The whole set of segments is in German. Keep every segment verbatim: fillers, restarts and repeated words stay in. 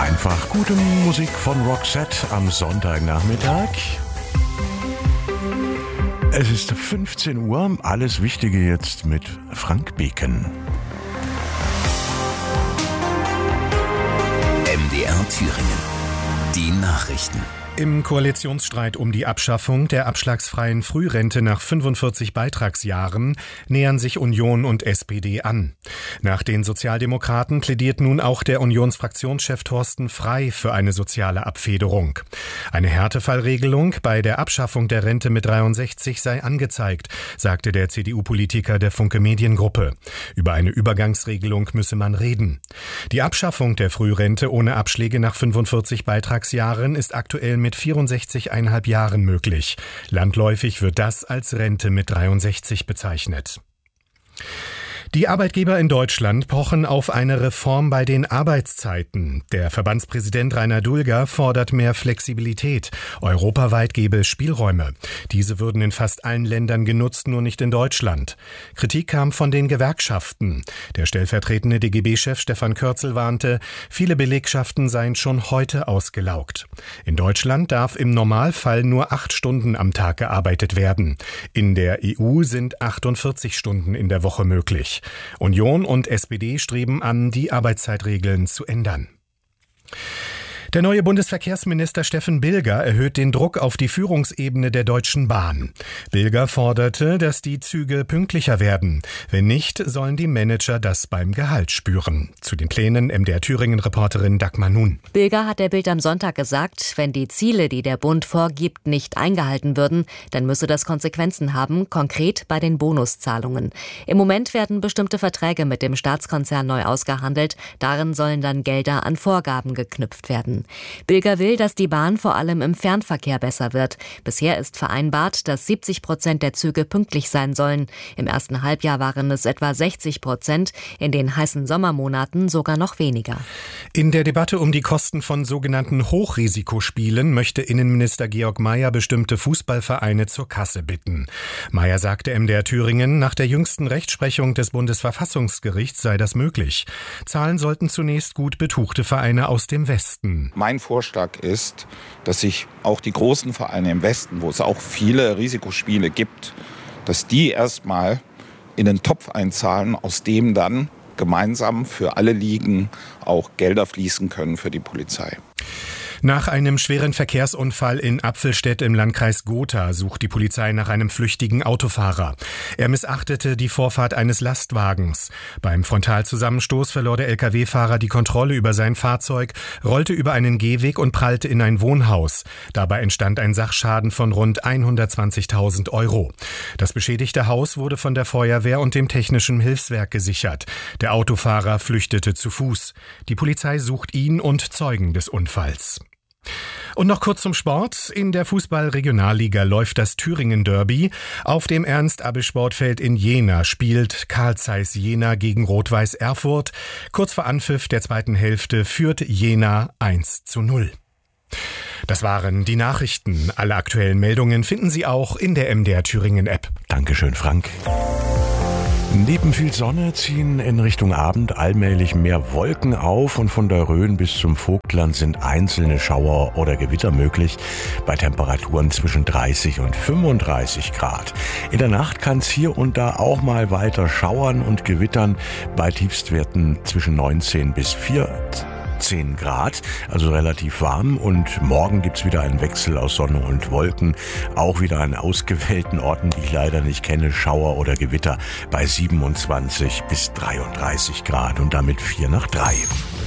Einfach gute Musik von Roxette am Sonntagnachmittag. Es ist fünfzehn Uhr, alles Wichtige jetzt mit Frank Beken. M D R Thüringen. Die Nachrichten. Im Koalitionsstreit um die Abschaffung der abschlagsfreien Frührente nach fünfundvierzig Beitragsjahren nähern sich Union und S P D an. Nach den Sozialdemokraten plädiert nun auch der Unionsfraktionschef Thorsten Frey für eine soziale Abfederung. Eine Härtefallregelung bei der Abschaffung der Rente mit dreiundsechzig sei angezeigt, sagte der C D U-Politiker der Funke Mediengruppe. Über eine Übergangsregelung müsse man reden. Die Abschaffung der Frührente ohne Abschläge nach fünfundvierzig Beitragsjahren ist aktuell mit vierundsechzig Komma fünf Jahren möglich. Landläufig wird das als Rente mit dreiundsechzig bezeichnet. Die Arbeitgeber in Deutschland pochen auf eine Reform bei den Arbeitszeiten. Der Verbandspräsident Rainer Dulger fordert mehr Flexibilität. Europaweit gäbe es Spielräume. Diese würden in fast allen Ländern genutzt, nur nicht in Deutschland. Kritik kam von den Gewerkschaften. Der stellvertretende D G B-Chef Stefan Kürzel warnte, viele Belegschaften seien schon heute ausgelaugt. In Deutschland darf im Normalfall nur acht Stunden am Tag gearbeitet werden. In der E U sind achtundvierzig Stunden in der Woche möglich. Union und S P D streben an, die Arbeitszeitregeln zu ändern. Der neue Bundesverkehrsminister Steffen Bilger erhöht den Druck auf die Führungsebene der Deutschen Bahn. Bilger forderte, dass die Züge pünktlicher werden. Wenn nicht, sollen die Manager das beim Gehalt spüren. Zu den Plänen M D R Thüringen-Reporterin Dagmar Nun. Bilger hat der Bild am Sonntag gesagt, wenn die Ziele, die der Bund vorgibt, nicht eingehalten würden, dann müsse das Konsequenzen haben, konkret bei den Bonuszahlungen. Im Moment werden bestimmte Verträge mit dem Staatskonzern neu ausgehandelt. Darin sollen dann Gelder an Vorgaben geknüpft werden. Bilger will, dass die Bahn vor allem im Fernverkehr besser wird. Bisher ist vereinbart, dass siebzig Prozent der Züge pünktlich sein sollen. Im ersten Halbjahr waren es etwa sechzig Prozent, in den heißen Sommermonaten sogar noch weniger. In der Debatte um die Kosten von sogenannten Hochrisikospielen möchte Innenminister Georg Mayer bestimmte Fußballvereine zur Kasse bitten. Mayer sagte M D R Thüringen, nach der jüngsten Rechtsprechung des Bundesverfassungsgerichts sei das möglich. Zahlen sollten zunächst gut betuchte Vereine aus dem Westen. Mein Vorschlag ist, dass sich auch die großen Vereine im Westen, wo es auch viele Risikospiele gibt, dass die erstmal in den Topf einzahlen, aus dem dann gemeinsam für alle Ligen auch Gelder fließen können für die Polizei. Nach einem schweren Verkehrsunfall in Apfelstedt im Landkreis Gotha sucht die Polizei nach einem flüchtigen Autofahrer. Er missachtete die Vorfahrt eines Lastwagens. Beim Frontalzusammenstoß verlor der L K W-Fahrer die Kontrolle über sein Fahrzeug, rollte über einen Gehweg und prallte in ein Wohnhaus. Dabei entstand ein Sachschaden von rund hundertzwanzigtausend Euro. Das beschädigte Haus wurde von der Feuerwehr und dem Technischen Hilfswerk gesichert. Der Autofahrer flüchtete zu Fuß. Die Polizei sucht ihn und Zeugen des Unfalls. Und noch kurz zum Sport. In der Fußball-Regionalliga läuft das Thüringen-Derby. Auf dem Ernst-Abbe-Sportfeld in Jena spielt Carl Zeiss Jena gegen Rot-Weiß Erfurt. Kurz vor Anpfiff der zweiten Hälfte führt Jena eins zu null. Das waren die Nachrichten. Alle aktuellen Meldungen finden Sie auch in der M D R Thüringen-App. Dankeschön, Frank. Neben viel Sonne ziehen in Richtung Abend allmählich mehr Wolken auf und von der Rhön bis zum Vogtland sind einzelne Schauer oder Gewitter möglich bei Temperaturen zwischen dreißig und fünfunddreißig Grad. In der Nacht kann es hier und da auch mal weiter schauern und gewittern bei Tiefstwerten zwischen neunzehn bis vierzehn Grad, also relativ warm, und morgen gibt's wieder einen Wechsel aus Sonne und Wolken, auch wieder an ausgewählten Orten, die ich leider nicht kenne, Schauer oder Gewitter bei siebenundzwanzig bis dreiunddreißig Grad und damit vier nach drei.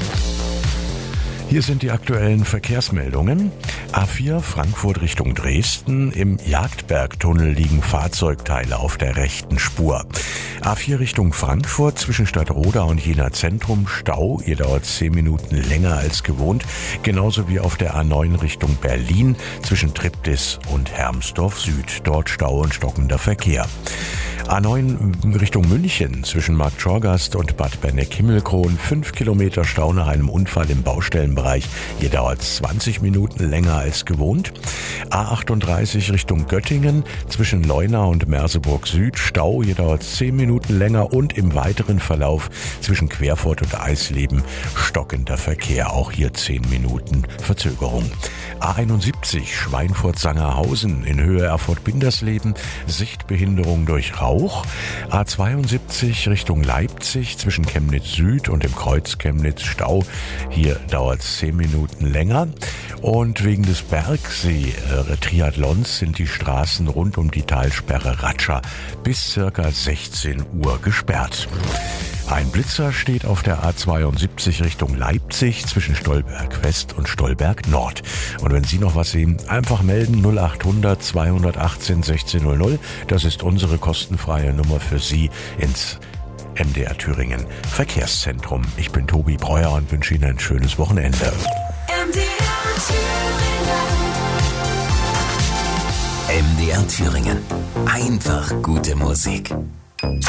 Hier sind die aktuellen Verkehrsmeldungen. A vier Frankfurt Richtung Dresden. Im Jagdbergtunnel liegen Fahrzeugteile auf der rechten Spur. A vier Richtung Frankfurt zwischen Stadtroda und Jena Zentrum Stau. Hier dauert zehn Minuten länger als gewohnt. Genauso wie auf der A neun Richtung Berlin zwischen Triptis und Hermsdorf Süd. Dort Stau und stockender Verkehr. A neun Richtung München zwischen Markt Schorgast und Bad Benneck-Himmelkron. Fünf Kilometer Stau nach einem Unfall im Baustellenbereich. Hier dauert es zwanzig Minuten länger als gewohnt. A achtunddreißig Richtung Göttingen zwischen Leuna und Merseburg Süd. Stau, hier dauert es zehn Minuten länger und im weiteren Verlauf zwischen Querfurt und Eisleben stockender Verkehr. Auch hier zehn Minuten Verzögerung. A einundsiebzig Schweinfurt-Sangerhausen in Höhe Erfurt-Bindersleben. Sichtbehinderung durch Rauch. A zweiundsiebzig Richtung Leipzig zwischen Chemnitz Süd und dem Kreuz Chemnitz Stau. Hier dauert es zehn Minuten länger. Und wegen des Bergsee-Triathlons sind die Straßen rund um die Talsperre Ratscha bis circa sechzehn Uhr gesperrt. Ein Blitzer steht auf der A zweiundsiebzig Richtung Leipzig zwischen Stolberg West und Stolberg Nord. Und wenn Sie noch was sehen, einfach melden null achthundert zweihundertachtzehn sechzehnhundert. Das ist unsere kostenfreie Nummer für Sie ins M D R Thüringen Verkehrszentrum. Ich bin Tobi Breuer und wünsche Ihnen ein schönes Wochenende. M D R Thüringen. M D R Thüringen. Einfach gute Musik.